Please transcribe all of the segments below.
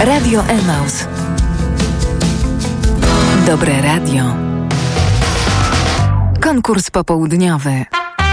Radio Emaus. Dobre radio. Konkurs popołudniowy.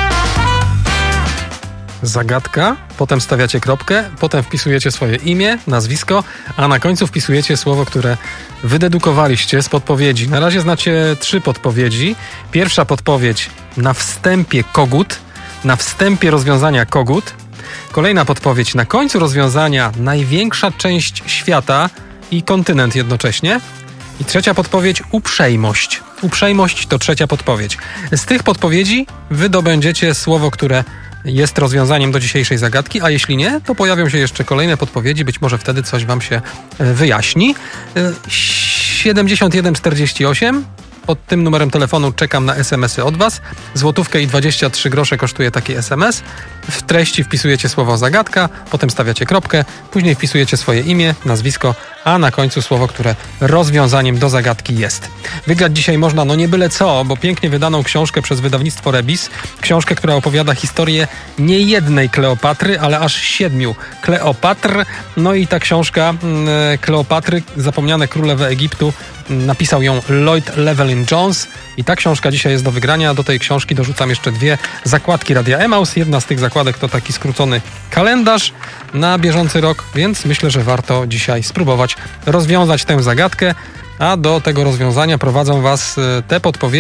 Zagadka, potem stawiacie kropkę, potem wpisujecie swoje imię, nazwisko, a na końcu wpisujecie słowo, które wydedukowaliście z podpowiedzi. Na razie znacie 3 podpowiedzi. Pierwsza podpowiedź: na wstępie kogut, na wstępie rozwiązania kogut. Kolejna podpowiedź: na końcu rozwiązania największa część świata i kontynent jednocześnie. I trzecia podpowiedź: uprzejmość. Uprzejmość to trzecia podpowiedź. Z tych podpowiedzi wydobędziecie słowo, które jest rozwiązaniem do dzisiejszej zagadki, a jeśli nie, to pojawią się jeszcze kolejne podpowiedzi, być może wtedy coś wam się wyjaśni. 7148. Pod tym numerem telefonu czekam na SMS-y od was. Złotówkę i 23 grosze kosztuje taki SMS. W treści wpisujecie słowo zagadka, potem stawiacie kropkę, później wpisujecie swoje imię, nazwisko, a na końcu słowo, które rozwiązaniem do zagadki jest. Wygrać dzisiaj można nie byle co, bo pięknie wydaną książkę przez wydawnictwo Rebis. Książkę, która opowiada historię nie jednej Kleopatry, ale aż 7 Kleopatr. No i ta książka Kleopatry, zapomniane królowe Egiptu, napisał ją Lloyd Llewellyn-Jones i ta książka dzisiaj jest do wygrania. Do tej książki dorzucam jeszcze 2 zakładki Radia Emaus. Jedna z tych zakładek to taki skrócony kalendarz na bieżący rok, więc myślę, że warto dzisiaj spróbować rozwiązać tę zagadkę, a do tego rozwiązania prowadzą was te podpowiedzi.